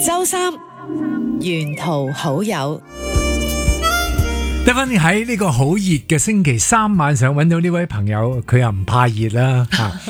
周三沿途好友。 得翻喺呢個好熱嘅星期三晚上揾到呢位朋友，佢又唔怕熱啦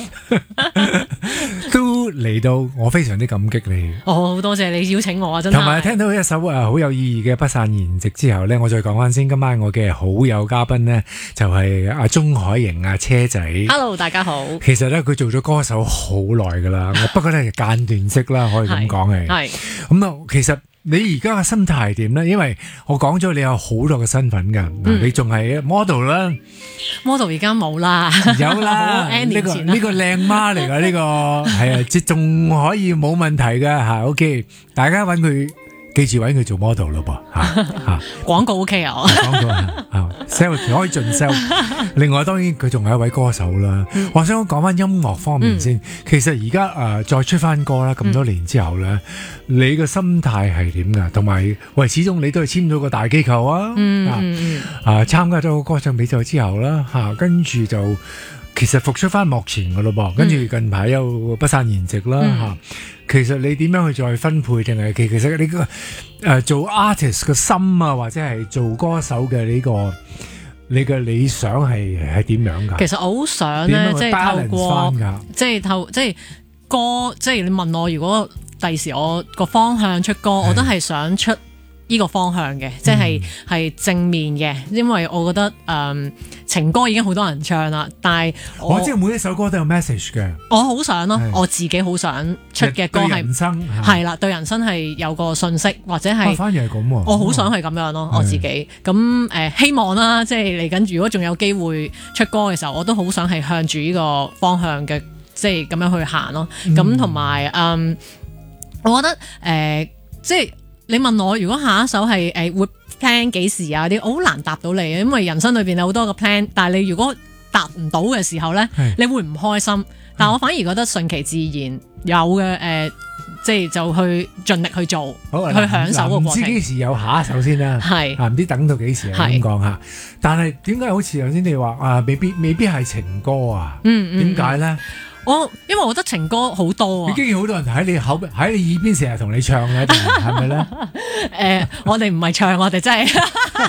都嚟到，我非常之感激你。 好多謝你邀請我啊，真係。 同埋聽到一首好有意義嘅不散筵席之後呢，我再講翻先，今晚我嘅好友嘉賓呢，就係阿鐘海瑩阿車仔。 Hello， 大家好。 其實呢，佢做咗歌手好耐噶啦，不過呢間斷式啦，可以咁講係。咁啊，其實你而家嘅心態係點呢？因為我講咗你有好多嘅身份㗎，你仲係 model 啦 ，model 而家冇啦， 有啦，呢個靚媽嚟㗎，呢個係啊，即仲可以冇問題㗎嚇。OK， 大家揾佢。記住揾佢做 model 咯噃， 廣告 OK 啊， 廣告sell 可以盡 sell。另外當然佢仲係一位歌手啦。我想講翻音樂方面先，其實而家再出翻歌啦，咁多年之後咧，你嘅心態係點㗎？同埋喂，始終你都係簽咗個大機構啊，參加咗個歌唱比賽之後啦，跟住就其實復出翻幕前㗎咯噃，跟住近排有不散筵席啦其實你點樣去再分配，定係其實你個做 artist 嘅心啊，或者係做歌手嘅呢個你嘅理想係點樣㗎？ 其實我好想咧，即係透過即係歌，即係你問我，如果第時我個方向出歌，我都係想出呢個方向嘅，即係正面嘅，因為我覺得情歌已經好多人唱啦，但係我即係每一首歌都有 message 嘅。 我好想咯，我自己好想出嘅歌係人生係啦，對人生係有個信息，或者係反而係咁喎。 我好想係咁樣咯，我自己咁希望啦，即係嚟緊，如果仲有機會出歌嘅時候，我都好想係向住呢個方向嘅，即係咁樣去行咯。咁同埋我覺得即係。你問我如果下一首係會 plan 幾時啊啲，我好難答到你，因為人生裏邊有好多個 plan， 但係你如果答唔到嘅時候咧，你會唔開心。但我反而覺得順其自然有嘅即係就去盡力去做，去享受個過程。 唔知幾時有下一首先啦，唔知等到幾時啊？咁講下。但係點解好似頭先你話未必係情歌啊？點解咧？ 因為我覺得情歌好多啊， 已經好多人喺你耳邊成日同你唱嘅，係咪咧？ 我哋唔係唱，我哋真係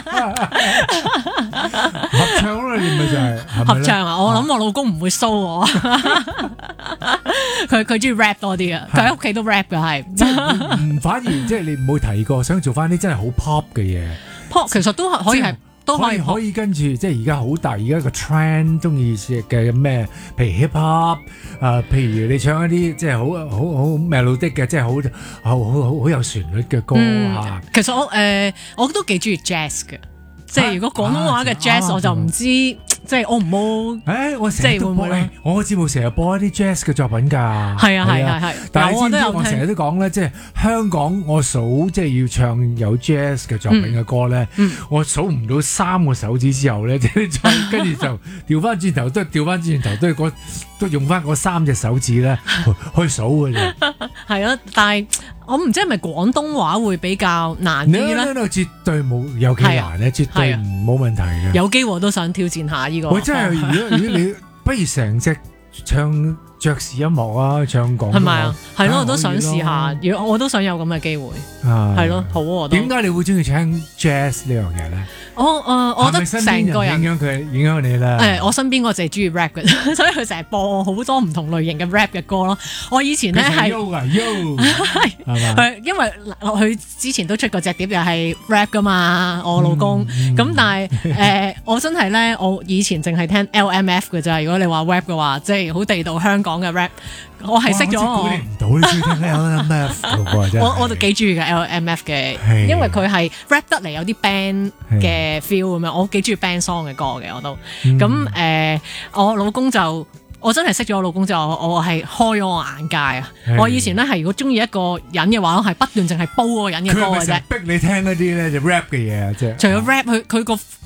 合唱咯，你咪就係合唱啊！我諗我老公唔會騷我，佢中意 rap 多啲啊，佢喺屋企都 rap 嘅係。 反而即係你唔會提過想做翻啲真係好 pop 嘅嘢。 pop 其實都可以係。 可以跟住，即係而家好大，而家個 trend 中意嘅咩？譬如 hip hop 譬如你唱一啲即係好 melodic 嘅，即係好有旋律嘅歌嚇。 其實我都幾中意 jazz 嘅，即係如果廣東話嘅 jazz 我就唔知。即係我唔好， 我成日都播我個節目成日播一啲 jazz 嘅作品㗎。 係。 但係你知唔知我成日都講咧，即係香港我數即係要唱有 jazz 嘅作品嘅歌咧，我數唔到3個手指之後咧，即係再跟住就調翻轉頭，都用翻嗰3隻手指咧去數嘅啫。 係啊，但係我唔知係咪廣東話會比較難啲咧？ 絕對冇有幾難咧，絕對冇問題嘅。 有機會我都想挑戰下呢個。 我真係如果你不如成隻唱爵士音樂啊，唱廣東話係咪啊？ 係咯，我都想試下。如果我都想有咁嘅機會，係咯，好啊。 點解你會中意唱 jazz 呢樣嘢咧？ 我覺得成個人影響你啦。 我身邊我淨係中意 rap 嘅，所以佢成日播好多唔同類型嘅 rap 嘅歌咯。我以前咧係因為佢之前都出過隻碟又係 rap 噶嘛，我老公。咁但係我真係咧，我以前淨係聽 LMF 嘅咋。如果你話 rap 嘅話，即係好地道香港嘅 rap。我係識咗我。 唔到你中意聽 LMF 我都幾中意嘅 LMF 嘅，因為佢係 rap 得嚟有啲 band 嘅 feel 咁樣，我幾中意 band song 嘅歌嘅我都。咁我老公就我真係識咗我老公之後，我係開咗我眼界啊！我以前咧係如果中意一個人嘅話，我係不斷淨係煲嗰個人嘅歌嘅啫。 逼你聽嗰啲咧就 rap 嘅嘢啊，即係。 除咗 rap，佢個